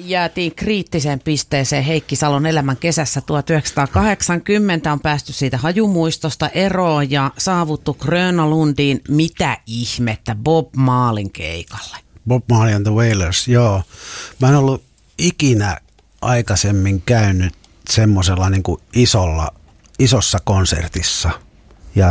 jäätiin kriittiseen pisteeseen Heikki Salon elämän kesässä 1980. On päästy siitä hajumuistosta eroon ja saavuttu Grönalundiin. Mitä ihmettä Bob Marleyn keikalle? Bob Marley and the Wailers, joo. Mä en ollut ikinä aikaisemmin käynyt semmoisella niin kuin isossa konsertissa. Ja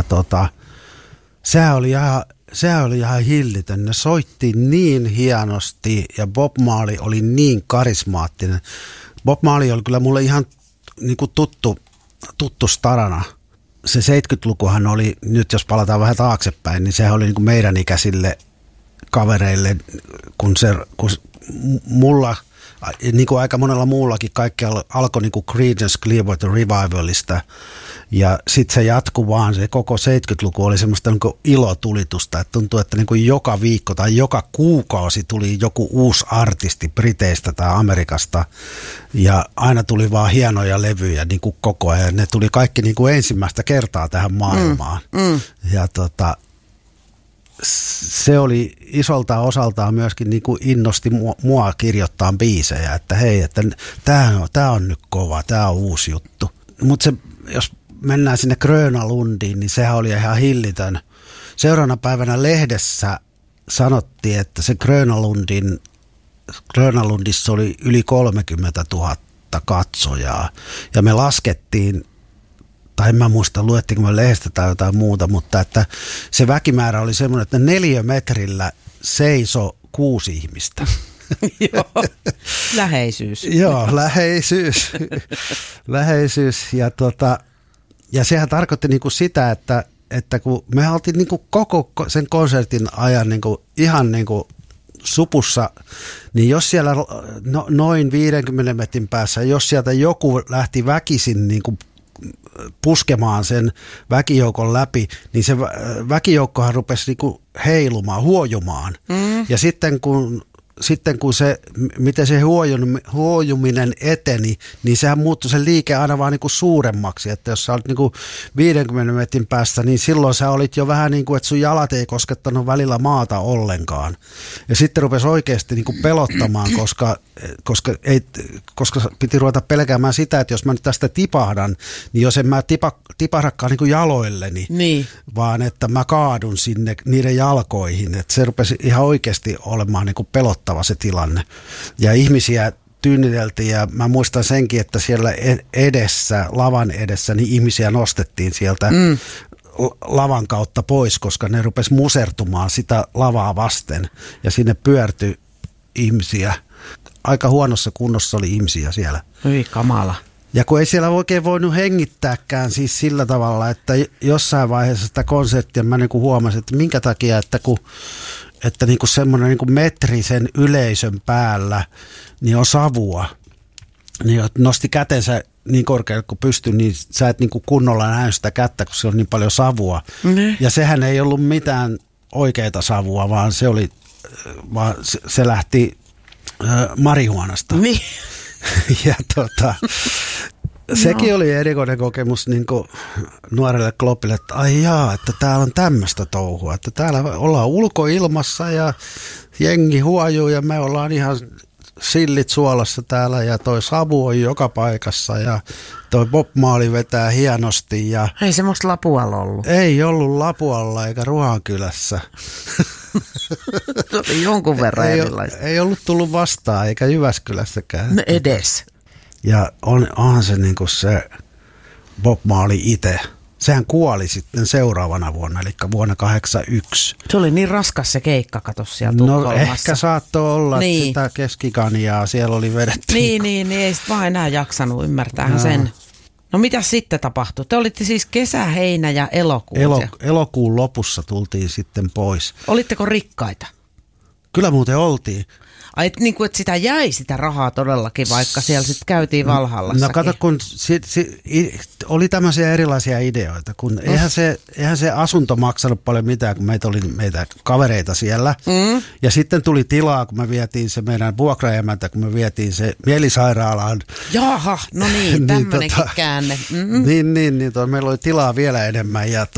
sehän oli ihan hillitön. Ne soitti niin hienosti ja Bob Marley oli niin karismaattinen. Bob Marley oli kyllä mulle ihan niin kuin tuttu starana. Se 70-lukuhan oli, nyt jos palataan vähän taaksepäin, niin sehän oli niin kuin meidän ikäisille kavereille, kun mulla, niin kuin aika monella muullakin, kaikki alkoi niin kuin Creedence Clearwater Revivalista. Ja sitten se jatkui vaan, se koko 70-luku oli semmoista niin kuin ilotulitusta, että tuntui, että niin kuin joka viikko tai joka kuukausi tuli joku uusi artisti Briteistä tai Amerikasta ja aina tuli vaan hienoja levyjä niin kuin koko ajan. Ne tuli kaikki niin kuin ensimmäistä kertaa tähän maailmaan. Ja se oli isolta osaltaan myöskin niin kuin innosti mua kirjoittaa biisejä, että hei, että tää on nyt kova, tää on uusi juttu. Mutta se, jos mennään sinne Grönalundiin, niin sehän oli ihan hillitön. Seuraavana päivänä lehdessä sanottiin, että se Grönalundissa oli yli 30 000 katsojaa. Ja me laskettiin, tai en mä muista, luettiinko me lehdestä tai jotain muuta, mutta että se väkimäärä oli semmoinen, että 4 metrillä seiso 6 ihmistä. Joo, läheisyys. Joo, läheisyys. Ja sehän tarkoitti niinku sitä, että kun me oltiin niinku koko sen konsertin ajan niinku ihan niinku supussa, niin jos siellä noin 50 metrin päässä, jos sieltä joku lähti väkisin niinku puskemaan sen väkijoukon läpi, niin se väkijoukkohan rupesi niinku heilumaan, huojumaan. Ja sitten kun se, miten se huojuminen eteni, niin sehän muuttui se liike aina vaan niin kuin suuremmaksi, että jos sä olit niin kuin 50 metrin päästä, niin silloin sä olit jo vähän niin kuin, että sun jalat ei koskettanut välillä maata ollenkaan. Ja sitten rupesi oikeasti niin kuin pelottamaan, koska piti ruveta pelkäämään sitä, että jos mä nyt tästä tipahdan, niin jos en mä tipahdakaan niin kuin jaloilleni, niin, vaan että mä kaadun sinne niiden jalkoihin, että se rupesi ihan oikeasti olemaan niin kuin pelottavaa se tilanne. Ja ihmisiä tyynnyteltiin ja mä muistan senkin, että siellä lavan edessä, niin ihmisiä nostettiin sieltä lavan kautta pois, koska ne rupesi musertumaan sitä lavaa vasten ja sinne pyörtyi ihmisiä. Aika huonossa kunnossa oli ihmisiä siellä. Hyi kamala. Ja kun ei siellä oikein voinut hengittääkään siis sillä tavalla, että jossain vaiheessa sitä konserttia mä niin kuin huomasin, että minkä takia, että niin kuin semmoinen niin kuin metri sen yleisön päällä niin on savua. Niin nosti kätensä niin korkealle kuin pystyi, niin sä et niin kuin kunnolla näy sitä kättä, kun se on niin paljon savua. Ja sehän ei ollut mitään oikeaa savua, vaan se lähti marihuanasta. Niin. Ja sekin oli erikoinen kokemus niin kuin nuorelle klopille, että ai jaa, että täällä on tämmöistä touhua, että täällä ollaan ulkoilmassa ja jengi huojuu ja me ollaan ihan sillit suolassa täällä ja toi savu on joka paikassa ja toi Bob Marley vetää hienosti. Ja ei semmoista Lapualla ollut. Ei ollut Lapualla eikä Ruhankylässä. Se oli jonkun verran erilaista. Ei ollut tullut vastaan eikä Jyväskylässäkään. No edes. Ja onhan se niin kuin se Bob Marley itse. Sehän kuoli sitten seuraavana vuonna, eli vuonna 1981. Se oli niin raskas se keikka, kato siellä Tukholmassa. No ehkä saattoi olla, niin, että sitä keskikanjaa siellä oli vedetty. Niin, ei sit vaan enää jaksanut, ymmärtäähän sen. No mitä sitten tapahtui? Te olitte siis kesä, heinä ja elokuu. Elokuun lopussa tultiin sitten pois. Olitteko rikkaita? Kyllä muuten oltiin. Ai, niin kuin, että sitä jäi sitä rahaa todellakin, vaikka siellä sitten käytiin Valhallassakin. No kato, kun oli tämmöisiä erilaisia ideoita, kun eihän se asunto maksanut paljon mitään, kun meitä oli kavereita siellä. Ja sitten tuli tilaa, kun me vietiin se meidän vuokraemäntä, kun me vietiin se mielisairaalaan. Jaha, no niin, tämmöinenkin käänne. Niin, meillä oli tilaa vielä enemmän ja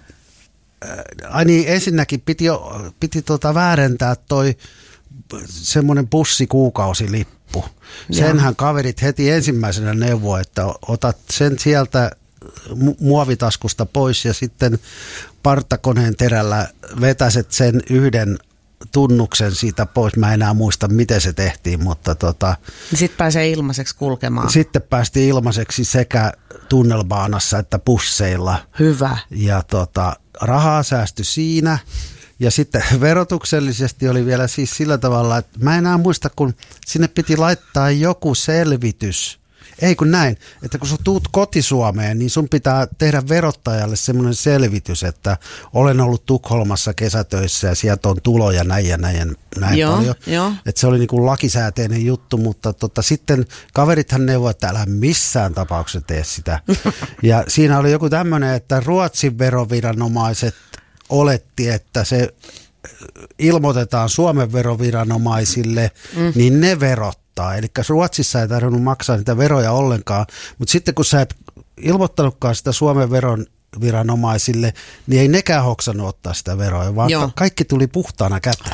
niin ensinnäkin piti väärentää toi semmoinen bussikuukausilippu. loppu. Senhän kaverit heti ensimmäisenä neuvoi, että otat sen sieltä muovitaskusta pois ja sitten partakoneen terällä vetäset sen yhden tunnuksen siitä pois. Mä en enää muista, miten se tehtiin, mutta Sitten pääsee ilmaiseksi kulkemaan. Sitten päästiin ilmaiseksi sekä tunnelbaanassa että busseilla. Hyvä. Ja rahaa säästyi siinä. Ja sitten verotuksellisesti oli vielä siis sillä tavalla, että mä enää muista, kun sinne piti laittaa joku selvitys. Ei kun näin, että kun sä tuut kotisuomeen, niin sun pitää tehdä verottajalle semmoinen selvitys, että olen ollut Tukholmassa kesätöissä ja sieltä on tuloja näin ja näin paljon. Jo. Että se oli niin kuin lakisääteinen juttu, mutta sitten kaverithan neuvoivat, että älä missään tapauksessa tee sitä. Ja siinä oli joku tämmöinen, että Ruotsin veroviranomaiset oletti, että se ilmoitetaan Suomen veroviranomaisille, niin ne verottaa. Eli Ruotsissa ei tarvinnut maksaa niitä veroja ollenkaan, mutta sitten kun sä et ilmoittanutkaan sitä Suomen veroviranomaisille, niin ei nekään hoksannut ottaa sitä veroa, vaan kaikki tuli puhtaana käteen.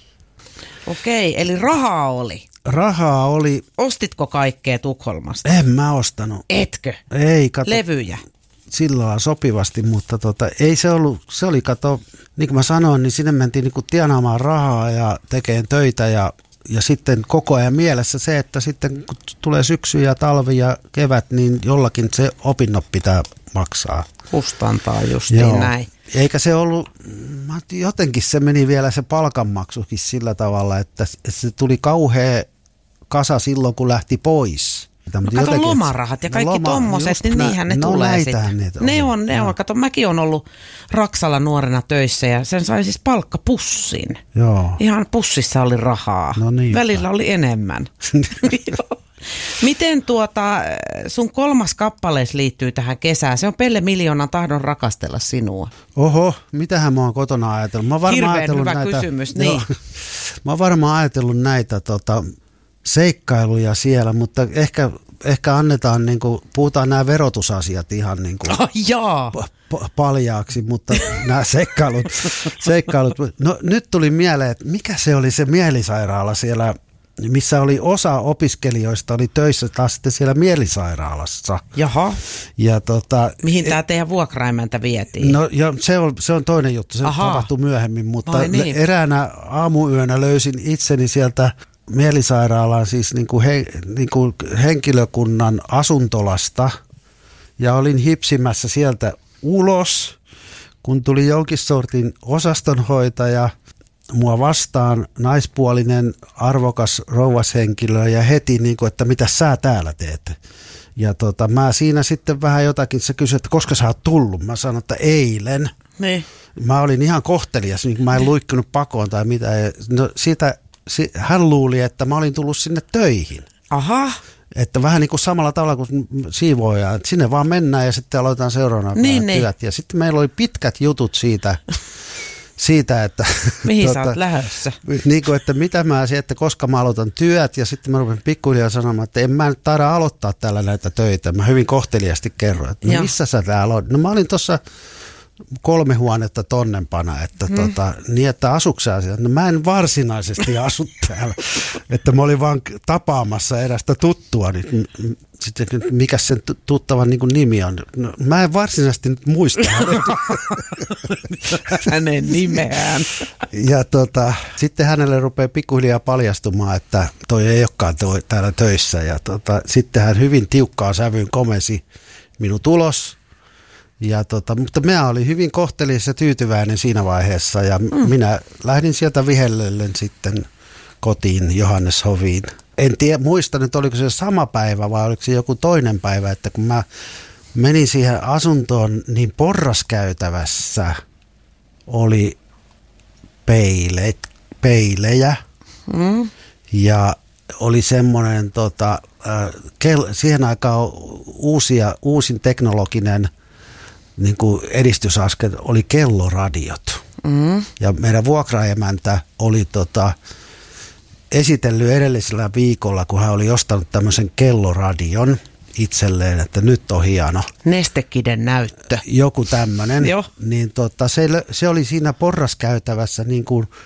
Okei, eli rahaa oli. Rahaa oli. Ostitko kaikkea Tukholmasta? En mä ostanut. Etkö? Ei, kato. Levyjä? Sillä lailla sopivasti, mutta ei se ollut, se oli kato, niin kuin mä sanoin, niin sinne mentiin niin kuin tienaamaan rahaa ja tekemään töitä ja sitten koko ajan mielessä se, että sitten kun tulee syksy ja talvi ja kevät, niin jollakin se opinnot pitää maksaa. Kustantaa justiin näin. Eikä se ollut, jotenkin se meni vielä se palkanmaksukin sillä tavalla, että se tuli kauhea kasa silloin, kun lähti pois. Kato lomarahat ja kaikki tommoset, niin niinhän ne tulee sitten. Ne on. Kato, mäkin on ollut Raksalla nuorena töissä ja sen sai siis palkkapussin. Joo. Ihan pussissa oli rahaa. No niin. Välillä oli enemmän. Miten sun 3. kappalees liittyy tähän kesään? Se on Pelle Miljoonan tahdon rakastella sinua. Oho, mitähän mä oon kotona ajatellut? Hirveän hyvä kysymys, niin. Mä oon varmaan ajatellut näitä seikkailuja siellä, mutta ehkä annetaan, niin kuin, puhutaan nämä verotusasiat ihan niin kuin paljaaksi, mutta nämä seikkailut. No nyt tuli mieleen, että mikä se oli se mielisairaala siellä, missä oli osa opiskelijoista oli töissä taas sitten siellä mielisairaalassa. Jaha. Ja mihin tämä teidän vuokraimäntä vietiin? No se on toinen juttu, se tapahtui myöhemmin, mutta eräänä aamuyönä löysin itseni sieltä mielisairaalaan siis niin kuin henkilökunnan asuntolasta ja olin hipsimässä sieltä ulos, kun tuli jonkin sortin osastonhoitaja mua vastaan, naispuolinen, arvokas rouvashenkilö ja heti niin kuin, että mitä sä täällä teet. Ja mä siinä sitten vähän jotakin, se kysyi, että koska sä oot tullut? Mä sanoin, että eilen. Niin. Mä olin ihan kohtelias, niin mä en luikkunut pakoon tai mitä. No hän luuli, että mä olin tullut sinne töihin. Aha. Että vähän niin kuin samalla tavalla kuin siivooja, että sinne vaan mennään ja sitten aloitetaan seuraavana työt. Ja sitten meillä oli pitkät jutut siitä että mihin sä oot lähdössä? Niin kuin, että mitä mä että koska mä aloitan työt ja sitten mä rupesin pikkuhiljaa sanomaan, että en mä nyt taida aloittaa täällä näitä töitä. Mä hyvin kohteliasti kerroin, että no missä sä täällä olet? No mä olin tuossa 3 huonetta tonnempana, että niin että asuksä siellä. No mä en varsinaisesti asu täällä, että mä olin vaan tapaamassa erästä tuttua, niin sitten mikä sen tuttavan niin kuin nimi on. No, mä en varsinaisesti nyt muista hänen nimeään. Ja sitten hänelle rupeaa pikkuhiljaa paljastumaan, että toi ei olekaan täällä töissä ja sitten hän hyvin tiukkaan sävyyn komensi minun tulos. Ja mutta minä olin hyvin kohtelias ja tyytyväinen siinä vaiheessa ja minä lähdin sieltä vihellellen sitten kotiin Johanneshoviin. En muista nyt oliko se sama päivä vai oliko se joku toinen päivä, että kun mä menin siihen asuntoon, niin porraskäytävässä oli peilejä ja oli semmoinen siihen aikaan uusin teknologinen niin kuin edistysaskel oli kelloradiot. Ja meidän vuokraemäntä oli esitellyt edellisellä viikolla, kun hän oli ostanut tämmöisen kelloradion itselleen, että nyt on hieno. Nestekiden näyttö. Joku tämmöinen. Niin se oli siinä porraskäytävässä niin kuin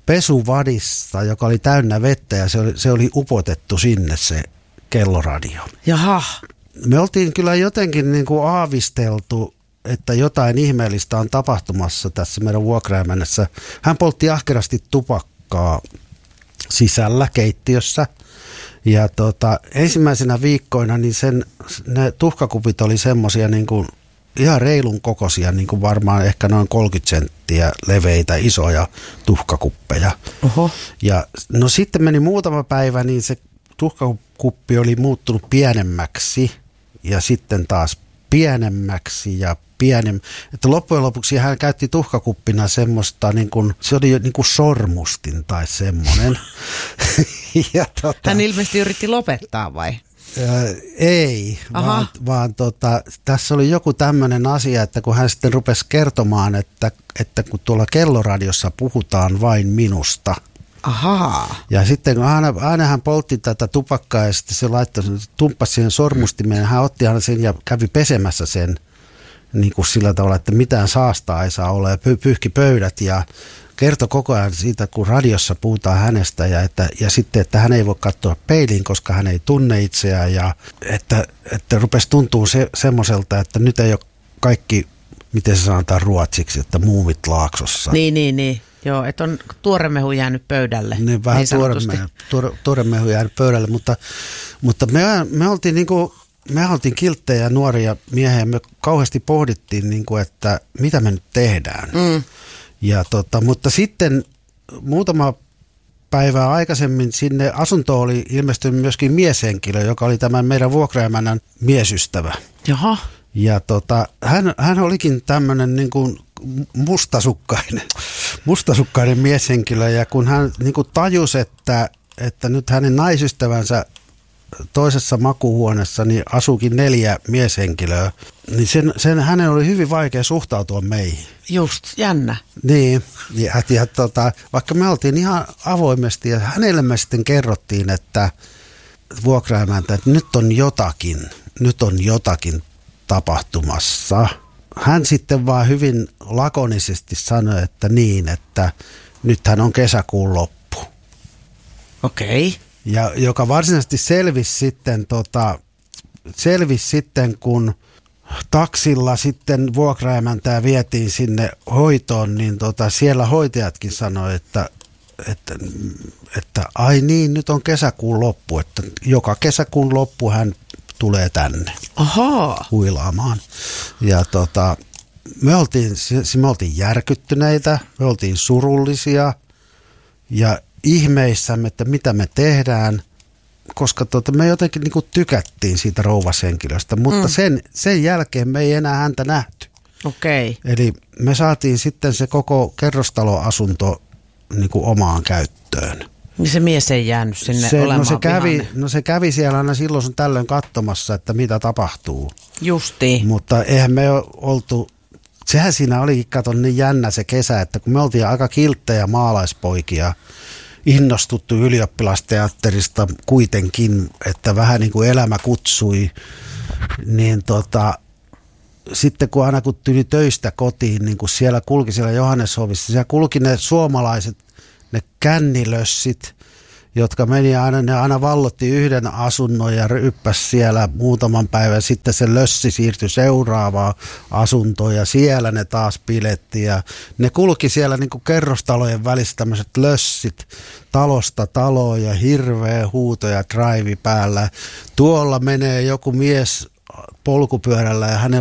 pesuvadissa, joka oli täynnä vettä ja se oli upotettu sinne se kelloradio. Jaha. Me oltiin kyllä jotenkin niin kuin aavisteltu, että jotain ihmeellistä on tapahtumassa tässä meidän vuokraemännässä. Hän poltti ahkerasti tupakkaa sisällä keittiössä. Ja ensimmäisenä viikkoina niin ne tuhkakupit oli semmoisia niin kuin ihan reilun kokoisia, niin kuin varmaan ehkä noin 30 senttiä leveitä, isoja tuhkakuppeja. Oho. Ja no sitten meni muutama päivä, niin se tuhkakuppi oli muuttunut pienemmäksi ja sitten taas pienemmäksi ja että loppujen lopuksi hän käytti tuhkakuppina semmoista, niin kuin, se oli niin kuin sormustin tai semmoinen. Hän ilmeisesti yritti lopettaa vai? Ei, vaan tässä oli joku tämmöinen asia, että kun hän sitten rupesi kertomaan, että kun tuolla kelloradiossa puhutaan vain minusta. Ahaa. Ja sitten kun aina hän poltti tätä tupakkaa ja sitten se tumppasi siihen sormustimeen, hän otti aina sen ja kävi pesemässä sen niin kuin sillä tavalla, että mitään saastaa ei saa olla ja pyyhki pöydät ja kertoi koko ajan siitä, kun radiossa puhutaan hänestä ja sitten, että hän ei voi katsoa peiliin, koska hän ei tunne itseään ja että rupesi tuntuu semmoiselta, että nyt ei ole kaikki, miten se sanotaan ruotsiksi, että muumit laaksossa. Niin. Joo, että on tuoremehu jäänyt pöydälle. Niin, vähän tuoremehu jäänyt pöydälle, mutta me oltiin niinku, me oltiin kilttejä nuoria miehiä ja me kauheasti pohdittiin, niinku, että mitä me nyt tehdään. Ja mutta sitten muutama päivää aikaisemmin sinne asuntoon oli ilmestynyt myöskin mieshenkilö, joka oli tämän meidän vuokraemännän miesystävä. Jaha. Ja hän olikin tämmöinen niin kuin mustasukkainen mieshenkilö ja kun hän niin kuin tajusi, että nyt hänen naisystävänsä toisessa makuuhuoneessa niin asuukin 4 mieshenkilöä, niin hänen oli hyvin vaikea suhtautua meihin. Just, jännä. Niin, ja vaikka me oltiin ihan avoimesti ja hänelle me sitten kerrottiin, että vuokraemäntä, että nyt on jotakin tapahtumassa. Hän sitten vaan hyvin lakonisesti sanoi, että nythän on kesäkuun loppu. Okei. Ja joka varsinaisesti selvisi sitten, kun taksilla sitten vuokraemäntää vietiin sinne hoitoon, niin siellä hoitajatkin sanoi, että ai niin, nyt on kesäkuun loppu, että joka kesäkuun loppu hän tulee tänne. Ahaa. Huilaamaan. Ja me oltiin järkyttyneitä, me oltiin surullisia ja ihmeissämme, että mitä me tehdään, koska me jotenkin niin kuin tykättiin siitä rouvashenkilöstä, mutta sen jälkeen me ei enää häntä nähty. Okei. Eli me saatiin sitten se koko kerrostaloasunto niin kuin omaan käyttöön. Niin se mies ei jäänyt sinne olemaan se kävi siellä aina silloin sun tällöin katsomassa, että mitä tapahtuu. Justiin. Mutta eihän me oltu, sehän siinä olikin, kato niin jännä se kesä, että kun me oltiin aika kilttejä maalaispoikia, innostuttu ylioppilasteatterista kuitenkin, että vähän niin kuin elämä kutsui, niin sitten kun tuli töistä kotiin, niin kun siellä kulki siellä Johanneshovissa, siellä kulki ne suomalaiset, ne kännilössit, jotka meni aina vallotti yhden asunnon ja ryppäsi siellä muutaman päivän. Sitten se lössi siirtyi seuraavaan asuntoon ja siellä ne taas piletti. Ja ne kulki siellä niin kuin kerrostalojen välissä tämmöiset lössit talosta taloon ja hirveä huuto ja drive päällä. Tuolla menee joku mies polkupyörällä ja